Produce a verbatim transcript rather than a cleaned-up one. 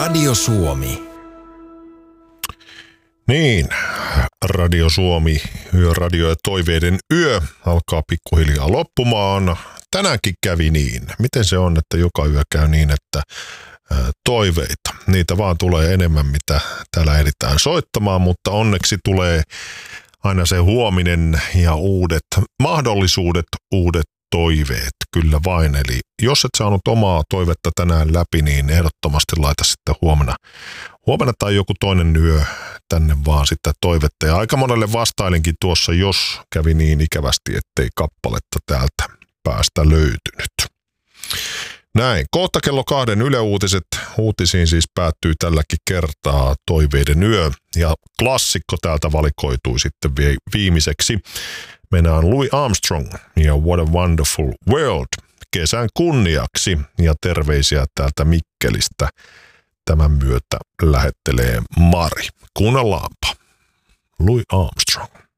Radio Suomi. Niin, Radio Suomi, yöradio ja toiveiden yö alkaa pikkuhiljaa loppumaan. Tänäänkin kävi niin. Miten se on, että joka yö käy niin, että toiveita, niitä vaan tulee enemmän, mitä täällä ehditään soittamaan, mutta onneksi tulee aina se huominen ja uudet mahdollisuudet, uudet toiveet, kyllä vain. Eli jos et saanut omaa toivetta tänään läpi, niin ehdottomasti laita sitten huomenna, huomenna tai joku toinen yö tänne vaan sitä toivetta. Ja aika monelle vastailinkin tuossa, jos kävi niin ikävästi, ettei kappaletta täältä päästä löytynyt. Näin, kohta kello kahden Yle Uutiset. Uutisiin siis päättyy tälläkin kertaa toiveiden yö. Ja klassikko täältä valikoitui sitten viimeiseksi. Mennään Louis Armstrong ja What a Wonderful World kesän kunniaksi. Ja terveisiä täältä Mikkelistä tämän myötä lähettelee Mari. Kuunnellaanpa. Louis Armstrong.